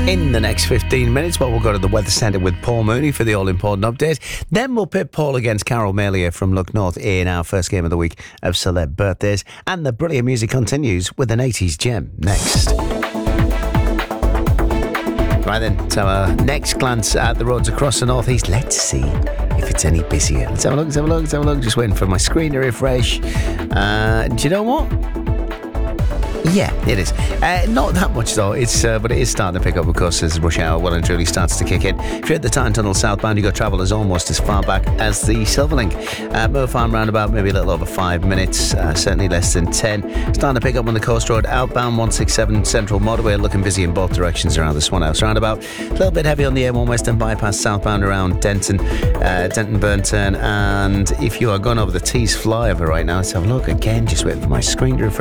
In the next 15 minutes, we'll go to the Weather Centre with Paul Mooney for the all-important update. Then we'll pit Paul against Carol Malia from Look North in our first game of the week of Celeb Birthdays. And the brilliant music continues with an 80s gem next. Right then, so our next glance at the roads across the northeast. Let's see if it's any busier. Let's have a look. Just waiting for my screen to refresh. Do you know what? Yeah, it is. Not that much though. But it is starting to pick up, of course, as rush hour well and truly starts to kick in. If you're at the Tyne Tunnel southbound, you got travel is almost as far back as the Silverlink. Moor Farm roundabout, maybe a little over 5 minutes, certainly less than 10. Starting to pick up on the Coast Road outbound 167 Central Motorway, looking busy in both directions around the Swan House roundabout. A little bit heavy on the M1 Western Bypass southbound around Denton Burnturn. And if you are going over the Tees flyover right now, let's have a look again. Just waiting for my screen to refresh.